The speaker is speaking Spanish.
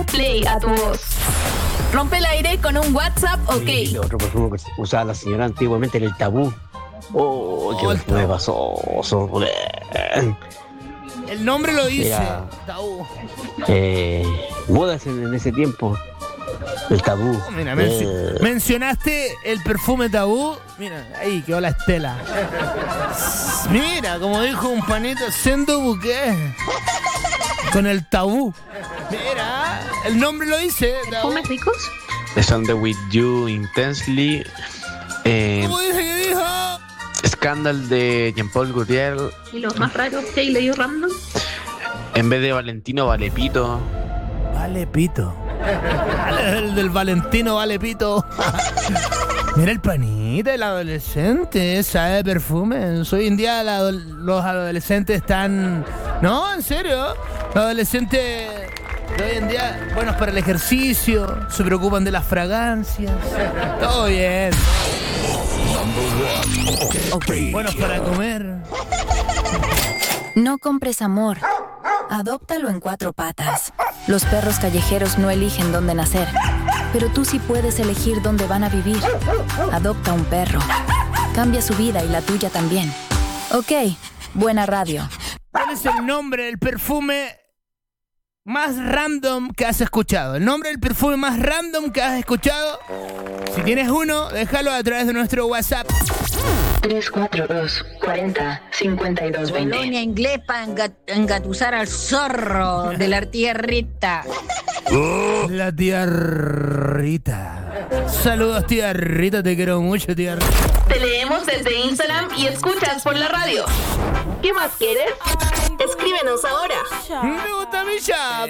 play a tu voz. Rompe el aire con un WhatsApp, ok. Y otro perfume que usaba la señora antiguamente era el Tabú. Oh, qué perfume pasoso. El nombre lo dice. Era, Tabú. modas en ese tiempo. El Tabú. Mira, mencionaste el perfume Tabú. Mira, ahí quedó la estela. Mira, como dijo un panito, sendo buque. Con el Tabú. Mira, el nombre lo dice. ¿Perfumes ricos? The Song That With You Intensely. ¿Cómo dice que dijo? Scandal de Jean-Paul Gaultier. ¿Y los más raros que hay leído random? En vez de Valentino, vale pito. Vale pito. El del Valentino vale pito. Mira el panita, el adolescente, sabe perfumes. Hoy en día los adolescentes están... No, en serio. Los adolescentes de hoy en día, buenos para el ejercicio, se preocupan de las fragancias. Todo bien. Okay. Buenos para comer. No compres amor. Adóptalo en 4 patas. Los perros callejeros no eligen dónde nacer, pero tú sí puedes elegir dónde van a vivir. Adopta un perro. Cambia su vida y la tuya también. Ok, buena radio. ¿Cuál es el nombre del perfume más random que has escuchado? El nombre del perfume más random que has escuchado. Si tienes uno, déjalo a través de nuestro WhatsApp. 342-40-5220. Colonia inglés para engatusar al zorro de la tía Rita. La tía Rita. Saludos, tía Rita, te quiero mucho, tía Rita. Te leemos desde Instagram y escuchas por la radio. ¿Qué más quieres? Escríbenos ahora. Me gusta mi chapa.